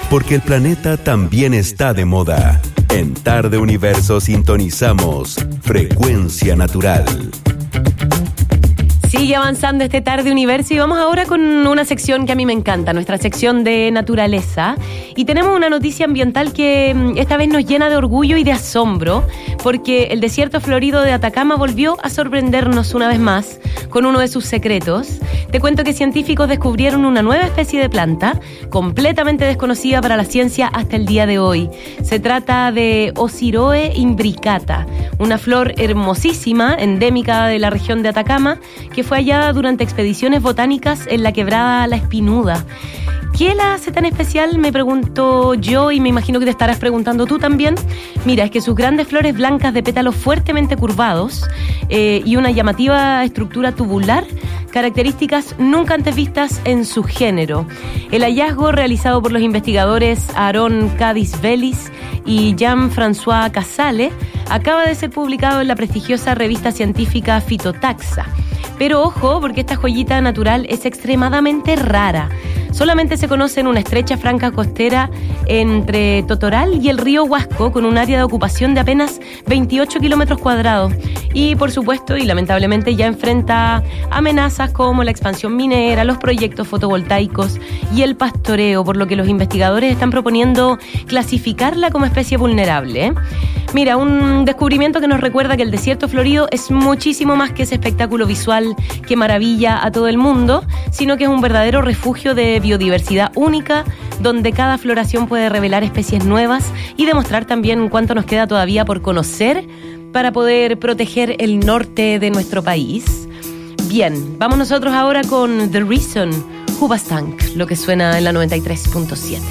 porque el planeta también está de moda. En Tarde Universo sintonizamos Frecuencia Natural. Sigue avanzando este Tarde Universo y vamos ahora con una sección que a mí me encanta, nuestra sección de naturaleza. Y tenemos una noticia ambiental que esta vez nos llena de orgullo y de asombro, porque el desierto florido de Atacama volvió a sorprendernos una vez más con uno de sus secretos. Te cuento que científicos descubrieron una nueva especie de planta completamente desconocida para la ciencia hasta el día de hoy. Se trata de Osiroe imbricata, una flor hermosísima, endémica de la región de Atacama, que fue hallada durante expediciones botánicas en la quebrada La Espinuda. ¿Qué la hace tan especial? Me pregunto yo y me imagino que te estarás preguntando tú también. Mira, es que sus grandes flores blancas de pétalos fuertemente curvados y una llamativa estructura tubular, características nunca antes vistas en su género. El hallazgo realizado por los investigadores Aaron Cadiz-Velis y Jean-François Casale acaba de ser publicado en la prestigiosa revista científica Phytotaxa. Pero ojo, porque esta joyita natural es extremadamente rara. Solamente se conoce en una estrecha franja costera entre Totoral y el río Huasco, con un área de ocupación de apenas 28 kilómetros cuadrados. Y por supuesto, y lamentablemente, ya enfrenta amenazas como la expansión minera, los proyectos fotovoltaicos y el pastoreo, por lo que los investigadores están proponiendo clasificarla como especie vulnerable. Mira, un descubrimiento que nos recuerda que el desierto florido es muchísimo más que ese espectáculo visual que maravilla a todo el mundo, sino que es un verdadero refugio de biodiversidad única, donde cada floración puede revelar especies nuevas y demostrar también cuánto nos queda todavía por conocer para poder proteger el norte de nuestro país. Bien, vamos nosotros ahora con The Reason, Hoobastank, lo que suena en la 93.7.